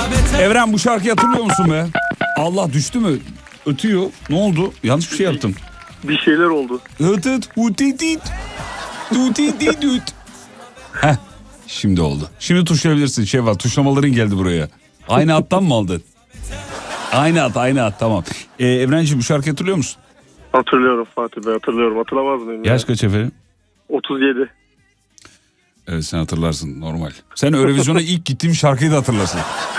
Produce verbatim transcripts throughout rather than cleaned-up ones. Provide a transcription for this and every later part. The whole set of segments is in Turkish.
Evren bu şarkıyı hatırlıyor musun be? Allah düştü mü? Ötüyor. Ne oldu? Yanlış bir şey yaptım. Bir şeyler oldu. Öt öt hutitit. Hutitit. Heh. Şimdi oldu. Şimdi tuşlayabilirsin Şevval. Tuşlamaların geldi buraya. Aynı hattan mı aldın? Aynı hat, aynı hat, tamam. Ee, Evrenciğim bu şarkıyı hatırlıyor musun? Hatırlıyorum Fatih Bey, hatırlıyorum. Hatırlamaz mıyım? Yaş ya? kaç efendim? otuz yedi. Evet, sen hatırlarsın, normal. Sen Eurovision'a ilk gittiğim şarkıyı da hatırlarsın.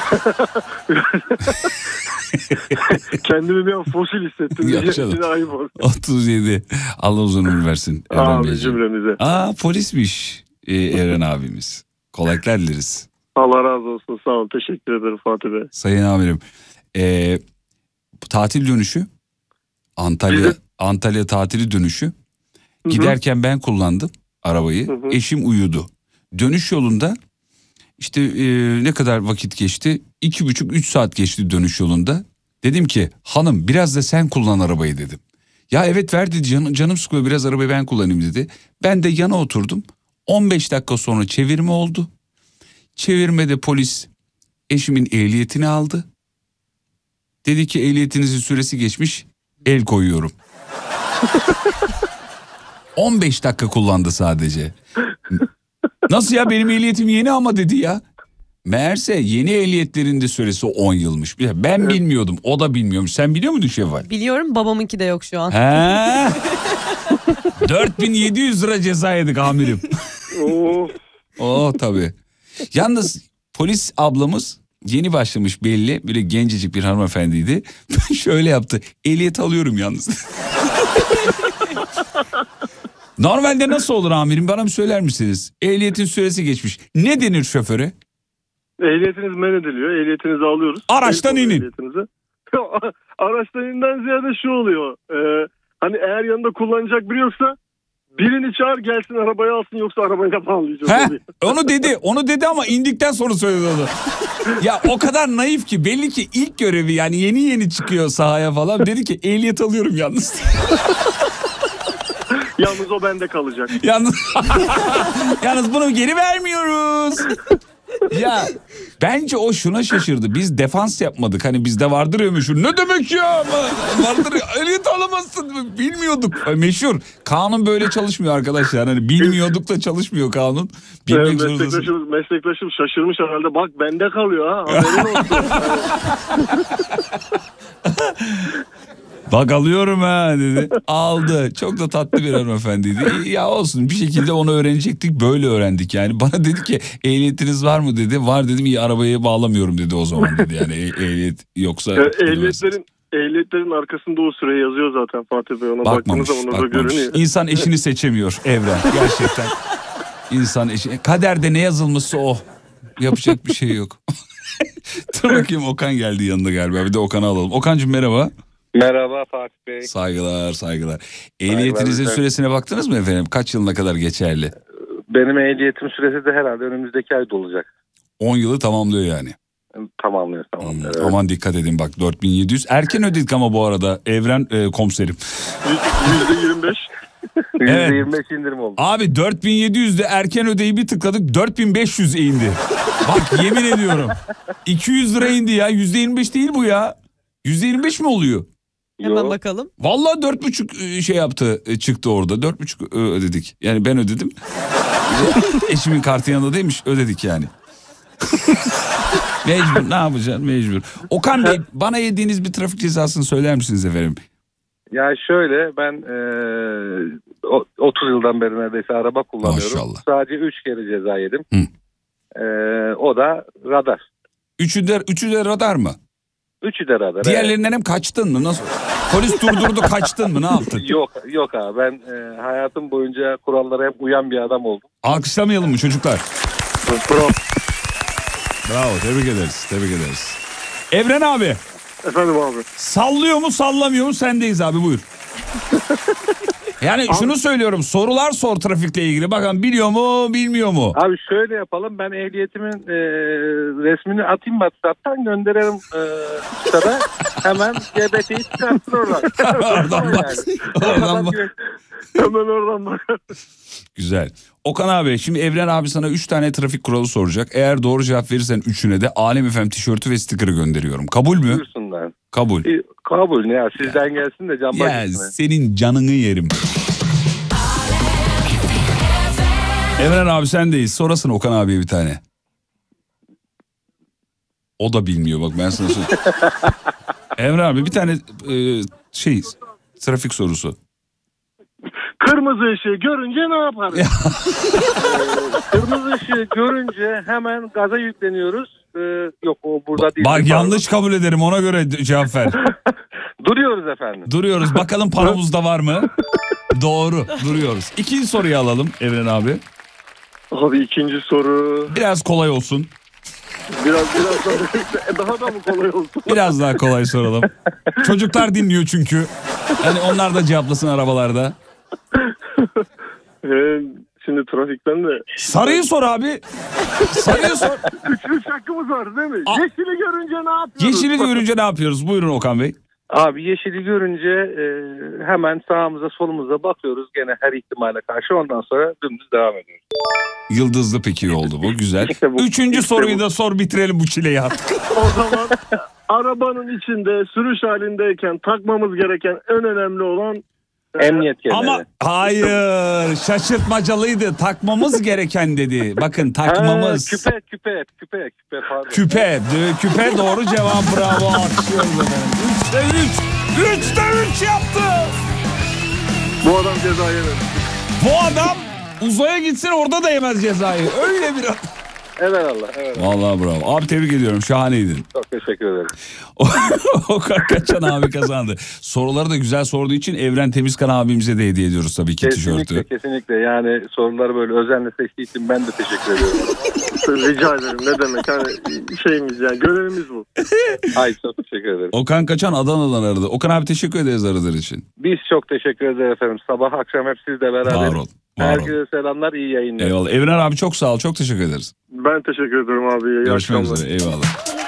Kendimi bir an fosil hissettim. Yaşadım. otuz yedi. Allah uzun ömür versin. Abi cümlemize. Aa, polismiş ee, Evren abimiz. Kolaylıklar dileriz. Allah razı olsun, sağ olun, teşekkür ederim Fatih Bey. Sayın amirim. Ee, tatil dönüşü. Antalya Bize... Antalya tatili dönüşü. Giderken ben kullandım arabayı. Hı hı. Eşim uyudu. Dönüş yolunda işte e, ne kadar vakit geçti? İki buçuk üç saat geçti dönüş yolunda. Dedim ki hanım biraz da sen kullan arabayı dedim. Ya evet ver dedi, canım, canım sıkılıyor, biraz arabayı ben kullanayım dedi. Ben de yana oturdum. on beş dakika sonra çevirme oldu. Çevirmede polis eşimin ehliyetini aldı. Dedi ki ehliyetinizin süresi geçmiş, el koyuyorum. on beş dakika kullandı sadece. Nasıl ya, benim ehliyetim yeni ama dedi ya. Meğerse yeni ehliyetlerin de süresi on yılmış. Ben bilmiyordum, o da bilmiyormuş. Sen biliyor muydun Şevval? Biliyorum, babamınki de yok şu an. He. dört bin yedi yüz lira ceza yedik amirim. Oo. Oh tabii. Yalnız polis ablamız yeni başlamış belli. Böyle gencecik bir hanımefendiydi. Şöyle yaptı. Ehliyet alıyorum yalnız. Normalde nasıl olur amirim? Bana bir söyler misiniz? Ehliyetin süresi geçmiş. Ne denir şoföre? Ehliyetiniz men ediliyor. Ehliyetinizi alıyoruz. Araçtan inin. Araçtan ininden ziyade şu oluyor. Ee, hani eğer yanında kullanacak biri yoksa birini çağır gelsin arabayı alsın, yoksa arabayla bağlayacağız. He, onu dedi. Onu dedi ama indikten sonra söyledi onu. Ya o kadar naif ki, belli ki ilk görevi, yani yeni yeni çıkıyor sahaya falan. Dedi ki ehliyet alıyorum yalnız. Yalnız o bende kalacak. Yalnız Yalnız bunu geri vermiyoruz. Ya bence o şuna şaşırdı. Biz defans yapmadık. Hani bizde vardır ya meşhur. Ne demek ya? Vardır ya, ehliyet alamazsın. Bilmiyorduk. Meşhur. Kanun böyle çalışmıyor arkadaşlar. Hani bilmiyorduk da çalışmıyor kanun. Bilmek evet, meslektaşım, meslektaşım şaşırmış herhalde. Bak bende kalıyor ha. Haberin olsun. Bak alıyorum ha dedi. Aldı. Çok da tatlı bir hanımefendiydi. Ya olsun, bir şekilde onu öğrenecektik. Böyle öğrendik yani. Bana dedi ki ehliyetiniz var mı dedi. Var dedim, iyi, arabaya bağlamıyorum dedi o zaman dedi. Yani ehliyet yoksa... E, ehliyetlerin, ehliyetlerin arkasında o süre yazıyor zaten Fatih Bey. Ona bakmamış, baktığınız zaman orada görünüyor. İnsan eşini seçemiyor Evren. Gerçekten. İnsan eşi. Kaderde ne yazılmışsa o. Yapacak bir şey yok. Dur bakayım, Okan geldi yanında galiba. Bir de Okan'ı alalım. Okan'cığım merhaba. Merhaba Fatih Bey. Saygılar saygılar. Ehliyetinizin saygılar. Süresine baktınız mı efendim? Kaç yılına kadar geçerli? Benim ehliyetim süresi de herhalde önümüzdeki ayda olacak. on yılı tamamlıyor yani. Tamamlıyor tamamlıyor. Hmm, evet. Aman dikkat edin bak, dört bin yedi yüz. Erken ödedik ama bu arada Evren e, komiserim. yüzde yirmi beş. yüzde yirmi beş indirim oldu. Abi dört bin yedi yüzde erken ödeyi bir tıkladık, dört bin beş yüz indi. Bak yemin ediyorum. iki yüz lira indi ya. yüzde yirmi beş değil bu ya. yüzde yirmi beş mi oluyor? Hemen Yo. bakalım. Vallahi dört buçuk şey yaptı, çıktı orada. Dört buçuk ödedik. Yani ben ödedim. Eşimin kartı yanında değilmiş, ödedik yani. Mecbur, ne yapacaksın, mecbur. Okan Bey, bana yediğiniz bir trafik cezasını söyler misiniz efendim? Ya şöyle, ben e, otuz yıldan beri neredeyse araba kullanıyorum. Maşallah. Sadece üç kere ceza yedim. E, o da radar. Üçü de, üçü de radar mı? Üçü de radar. Diğerlerinden evet. Hem kaçtın mı? Nasıl? Polis durdurdu, kaçtın mı? Ne yaptın? Yok yok abi, ben e, hayatım boyunca kurallara hep uyan bir adam oldum. Alkışlamayalım mı çocuklar? Bravo. Bravo, tebrik ederiz, tebrik ederiz. Evren abi. Efendim abi. Sallıyor mu sallamıyor mu, sendeyiz abi, buyur. Yani abi, şunu söylüyorum, sorular sor trafikle ilgili, bakalım biliyor mu bilmiyor mu? Abi şöyle yapalım, ben ehliyetimin e, resmini atayım WhatsApp'tan, gönderelim e, sana hemen G B T'yi çıkartsın oradan. Oradan bak. Oradan bak. Hemen oradan bakar. Güzel. Okan abi şimdi Evren abi sana üç tane trafik kuralı soracak. Eğer doğru cevap verirsen üçüne de Alem F M tişörtü ve sticker'ı gönderiyorum. Kabul mü? Buyursunlar. Kabul. E, kabul ne ya, sizden gelsin de can Ya bacısına. senin canını yerim. Evren abi sendeyiz. Sorasın Okan abiye bir tane. O da bilmiyor bak ben sana söyleyeyim. Evren abi bir tane e, şey trafik sorusu. Kırmızı ışığı görünce ne yaparız? Kırmızı ışığı görünce hemen gaza yükleniyoruz. Ee, yok o burada değil. Bak yanlış kabul ederim ona göre cevap ver. Duruyoruz efendim. Duruyoruz bakalım paramızda var mı? Doğru duruyoruz. İkinci soruyu alalım Evren abi. Abi ikinci soru. Biraz kolay olsun. Biraz biraz daha, daha da mı kolay olsun? Biraz daha kolay soralım. Çocuklar dinliyor çünkü. Yani onlar da cevaplasın arabalarda. Ee, şimdi trafikten de... Sarıyı sor abi. Sarıyı sor. Üç, üç hakkımız var değil mi? A- Yeşili görünce ne yapıyoruz? Yeşili görünce ne yapıyoruz? Buyurun Okan Bey. Abi yeşili görünce e, hemen sağımıza solumuza bakıyoruz gene her ihtimale karşı, ondan sonra dümdüz devam ediyoruz. Yıldızlı peki oldu bu güzel. İşte bu. Üçüncü İşte soruyu bu. da sor bitirelim bu çileyi artık. O zaman arabanın içinde sürüş halindeyken takmamız gereken en önemli olan... Emniyet kemeri. Ama hayır şaşırtmacalıydı. Takmamız gereken dedi. Bakın takmamız. Ha, küpe küpe küpe küpe pardon. Küpe. d- Küpe doğru cevap bravo. Alkışlıyoruz efendim. Üçte üç. Üçte üç yaptı. Bu adam ceza yemez. Bu adam uzaya gitsin orada da yemez cezayı. Öyle bir... Evet Allah. Evet. Vallahi bravo. Abi tebrik ediyorum. Şahaneydin. Çok teşekkür ederim. Okan Kaçan abi kazandı. Soruları da güzel sorduğu için Evren Temizkan abimize de hediye ediyoruz tabii ki Kesinlikle tişörtü. kesinlikle yani soruları böyle özenle seçtiği için ben de teşekkür ediyorum. Rica ederim, ne demek, hani şeyimiz yani, görevimiz bu. Ay çok teşekkür ederim. Okan Kaçan Adana'dan aradı. Okan abi teşekkür ederiz aradığın için. Biz çok teşekkür ederiz efendim. Sabah akşam hep sizle beraber. Var ol. Var ol. Herkese selamlar, iyi yayınlar. Eyvallah. Evren abi çok sağ ol. Çok teşekkür ederiz. Ben teşekkür ederim abi. İyi Görüşmek akşamlar. üzere. Eyvallah.